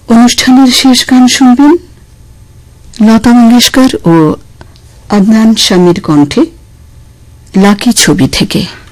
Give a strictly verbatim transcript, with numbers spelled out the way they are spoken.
অনুষ্ঠানের শেষ গান শুনবেন লতা মঙ্গেশকর ও আদনান শামীর কণ্ঠে লাকি ছবি থেকে।